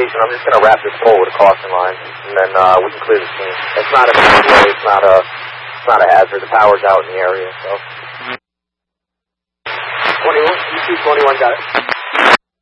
station. I'm just going to wrap this pole with a caution line, and then we can clear the scene. It's not a it's not a hazard. The power's out in the area, so. 21, you 21 got it.